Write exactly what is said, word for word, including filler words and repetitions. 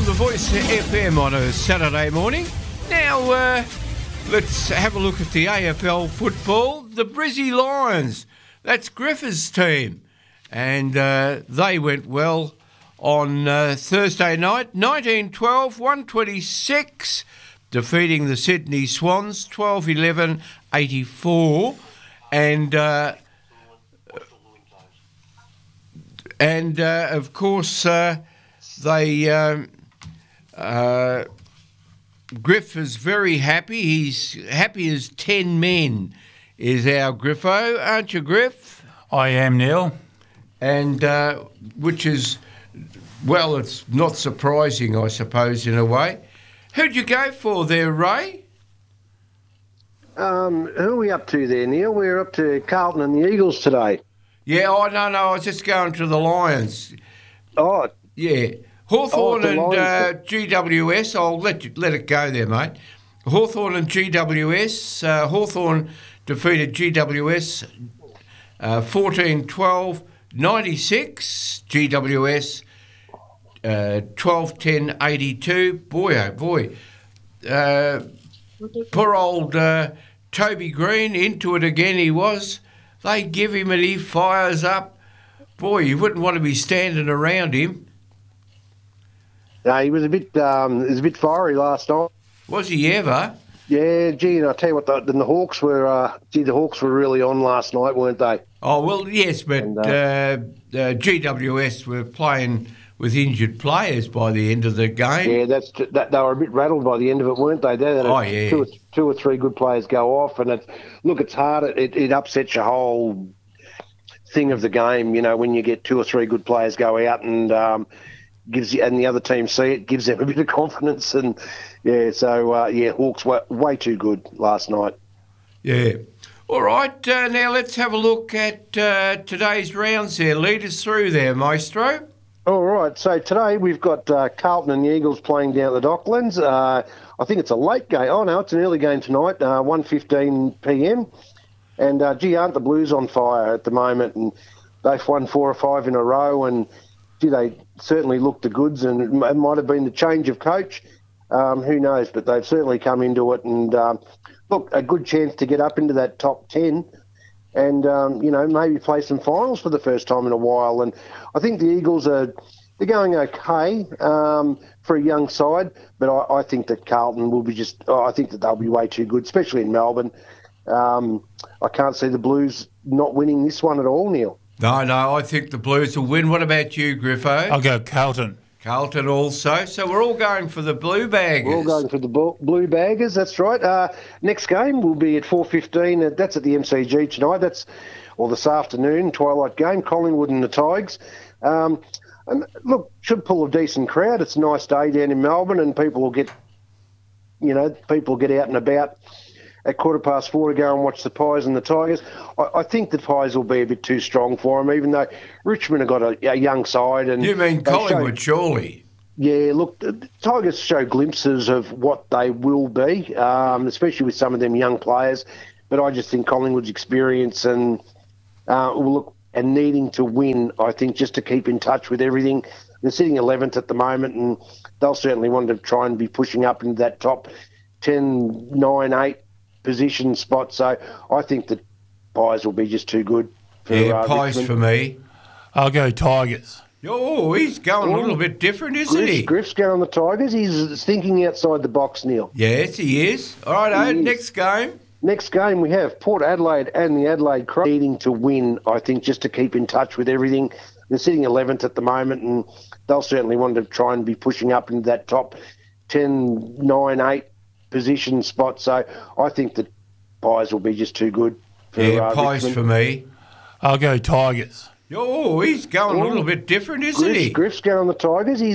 on the Voice F M on a Saturday morning. Now, uh, let's have a look at the A F L football. The Brizzy Lions, that's Griffith's team. And uh, they went well on uh, Thursday night, nineteen twelve, one twenty-six, defeating the Sydney Swans, twelve eleven eighty-four. And, uh, and uh, of course, uh, they... Um, uh, Griff is very happy. He's happy as ten men is our Griffo, aren't you, Griff? I am, Neil. And uh, which is, well, it's not surprising, I suppose, in a way. Who'd you go for there, Ray? Um, who are we up to there, Neil? We're up to Carlton and the Eagles today. Yeah, oh, no, no, I was just going to the Lions. Oh. Yeah. Hawthorn oh, and uh, G W S, I'll let you, let it go there, mate. Hawthorn and G W S. Uh, Hawthorn defeated G W S uh, fourteen twelve ninety-six. G W S uh, twelve ten eighty-two. Boy, oh boy. Uh, poor old uh, Toby Green, into it again he was. They give him and he fires up. Boy, you wouldn't want to be standing around him. No, he was a bit, um, he was a bit fiery last night. Was he ever? Yeah, gee, and I tell you what, the, the Hawks were, uh, gee, the Hawks were really on last night, weren't they? Oh well, yes, but and, uh, uh, G W S were playing with injured players by the end of the game. Yeah, that's that. They were a bit rattled by the end of it, weren't they? They had oh yeah, two or, two or three good players go off, and it, look, it's hard. It, it upsets your whole thing of the game. You know, when you get two or three good players go out and. Um, Gives you, and the other team see it, gives them a bit of confidence, and yeah, so uh, yeah, Hawks were way too good last night. Yeah. All right, uh, now let's have a look at uh, today's rounds there. Lead us through there, Maestro. All right, so today we've got uh, Carlton and the Eagles playing down at the Docklands. Uh, I think it's a late game. Oh no, it's an early game tonight, uh, one fifteen p m. And uh, gee, aren't the Blues on fire at the moment? And they've won four or five in a row, and gee, they certainly looked the goods, and it might have been the change of coach. Um, who knows? But they've certainly come into it, and um, look, a good chance to get up into that top ten, and um, you know, maybe play some finals for the first time in a while. And I think the Eagles are they're going okay um, for a young side, but I, I think that Carlton will be just. Oh, I think that they'll be way too good, especially in Melbourne. Um, I can't see the Blues not winning this one at all, Neil. No, no, I think the Blues will win. What about you, Griffo? I'll go Carlton. Carlton also. So we're all going for the Blue Baggers. We're all going for the Blue Baggers, that's right. Uh, next game will be at four fifteen. That's at the M C G tonight. That's, or this afternoon, twilight game, Collingwood and the Tigers. Um, and look, should pull a decent crowd. It's a nice day down in Melbourne, and people will get, you know, people will get out and about at quarter past four to go and watch the Pies and the Tigers. I, I think the Pies will be a bit too strong for them, even though Richmond have got a, a young side. And you mean Collingwood, show, surely? Yeah, look, the Tigers show glimpses of what they will be, um, especially with some of them young players. But I just think Collingwood's experience and uh, look and needing to win, I think, just to keep in touch with everything. They're sitting eleventh at the moment, and they'll certainly want to try and be pushing up into that top ten, nine, eight position spot. So I think that Pies will be just too good for Yeah, uh, Pies Richmond. for me. I'll go Tigers. Oh, he's going Oh, a little bit different, isn't Griff's, he? Griff's going on the Tigers. He's thinking outside the box, Neil. Yes, he is. All right, He is. next game. Next game we have Port Adelaide and the Adelaide Crows needing to win, I think, just to keep in touch with everything. They're sitting eleventh at the moment, and they'll certainly want to try and be pushing up into that top ten, nine, eight position spot. So I think that Pies will be just too good for Yeah, uh, Pies Richmond. for me. I'll go Tigers. Oh, he's going a Oh, little bit different, isn't Griff's, he? Griff's going on the Tigers. He's